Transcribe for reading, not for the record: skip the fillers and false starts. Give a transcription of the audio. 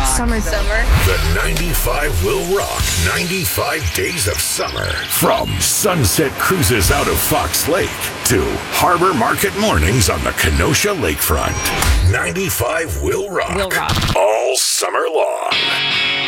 Summer. The 95 will rock 95 days of summer. From sunset cruises out of Fox Lake to harbor market mornings on the Kenosha lakefront. 95 will rock. Will rock. All summer long.